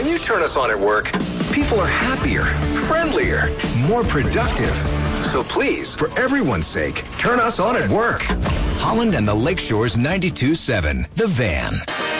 When you turn us on at work, people are happier, friendlier, more productive. So please, for everyone's sake, turn us on at work. Holland and the Lakeshore's 92.7, The Van.